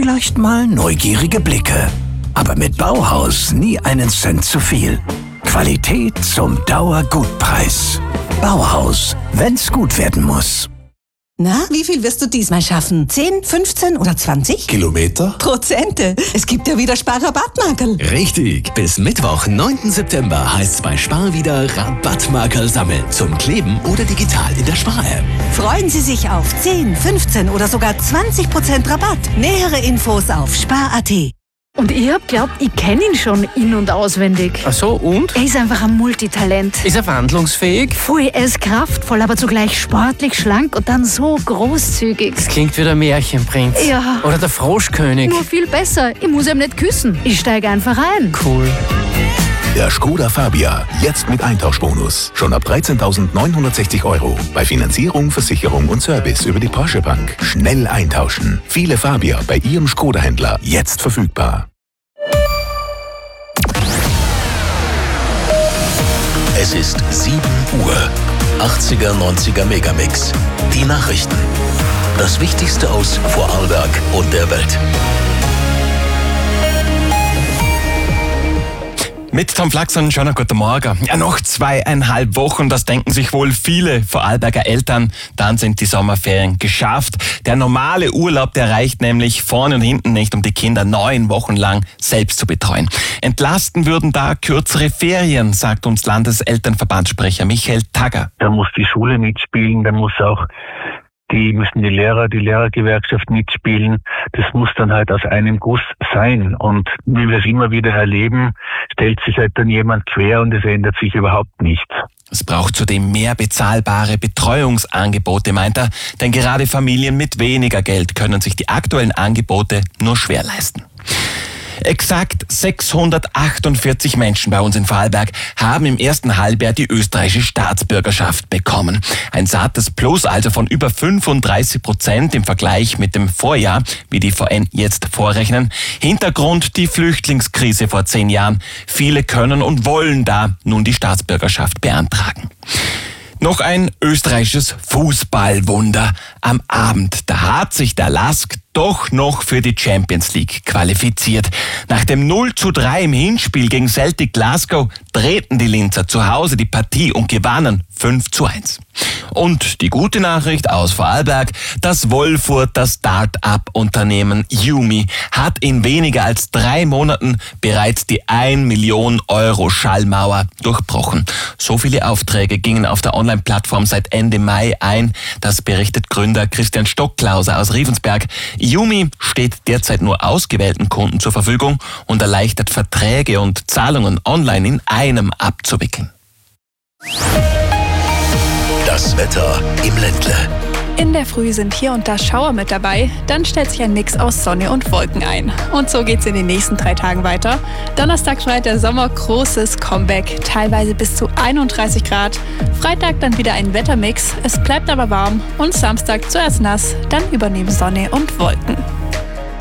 vielleicht mal neugierige Blicke. Aber mit Bauhaus nie einen Cent zu viel. Qualität zum Dauergutpreis. Bauhaus, wenn's gut werden muss. Na, wie viel wirst du diesmal schaffen? 10, 15 oder 20? Kilometer? Prozente. Es gibt ja wieder Sparrabattmarkerl. Richtig. Bis Mittwoch, 9. September heißt's bei Spar wieder Rabattmarkerl sammeln. Zum Kleben oder digital in der Spar-App. Freuen Sie sich auf 10, 15 oder sogar 20% Rabatt. Nähere Infos auf spar.at. Und ich hab glaubt, ich kenne ihn schon in- und auswendig. Ach so, und? Er ist einfach ein Multitalent. Ist er wandlungsfähig? Voll, er ist kraftvoll, aber zugleich sportlich, schlank und dann so großzügig. Das klingt wie der Märchenprinz. Ja. Oder der Froschkönig. Nur viel besser. Ich muss ihm nicht küssen. Ich steige einfach ein. Cool. Der Skoda Fabia, jetzt mit Eintauschbonus. Schon ab 13.960 €. Bei Finanzierung, Versicherung und Service über die Porsche Bank. Schnell eintauschen. Viele Fabia bei Ihrem Skoda-Händler. Jetzt verfügbar. Es ist 7 Uhr. 80er, 90er Megamix. Die Nachrichten. Das Wichtigste aus Vorarlberg und der Welt. Mit Tom Flaxon, schönen guten Morgen. Ja, noch 2,5 Wochen, das denken sich wohl viele Vorarlberger Eltern. Dann sind die Sommerferien geschafft. Der normale Urlaub, der reicht nämlich vorne und hinten nicht, um die Kinder 9 Wochen lang selbst zu betreuen. Entlasten würden da kürzere Ferien, sagt uns Landeselternverbandssprecher Michael Tagger. Da muss die Schule mitspielen, da müssen die Lehrergewerkschaft mitspielen. Das muss dann halt aus einem Guss sein. Und wie wir es immer wieder erleben, stellt sich halt dann jemand quer und es ändert sich überhaupt nichts. Es braucht zudem mehr bezahlbare Betreuungsangebote, meint er, denn gerade Familien mit weniger Geld können sich die aktuellen Angebote nur schwer leisten. Exakt 648 Menschen bei uns in Vorarlberg haben im ersten Halbjahr die österreichische Staatsbürgerschaft bekommen. Ein sattes Plus, also von über 35% im Vergleich mit dem Vorjahr, wie die VN jetzt vorrechnen. Hintergrund die Flüchtlingskrise vor 10 Jahren. Viele können und wollen da nun die Staatsbürgerschaft beantragen. Noch ein österreichisches Fußballwunder. Am Abend, da hat sich der LASK doch noch für die Champions League qualifiziert. Nach dem 0:3 im Hinspiel gegen Celtic Glasgow drehten die Linzer zu Hause die Partie und gewannen 5:1. Und die gute Nachricht aus Vorarlberg, das Wolfurter Start-up-Unternehmen Yumi hat in weniger als 3 Monaten bereits die 1 Million € Schallmauer durchbrochen. So viele Aufträge gingen auf der Online-Plattform seit Ende Mai ein, das berichtet Gründer Christian Stockklauser aus Riefensberg. Yumi steht derzeit nur ausgewählten Kunden zur Verfügung und erleichtert Verträge und Zahlungen online in einem abzuwickeln. Das Wetter im Ländle. In der Früh sind hier und da Schauer mit dabei, dann stellt sich ein Mix aus Sonne und Wolken ein. Und so geht's in den nächsten 3 Tagen weiter. Donnerstag feiert der Sommer großes Comeback, teilweise bis zu 31 Grad. Freitag dann wieder ein Wettermix, es bleibt aber warm und Samstag zuerst nass, dann übernehmen Sonne und Wolken.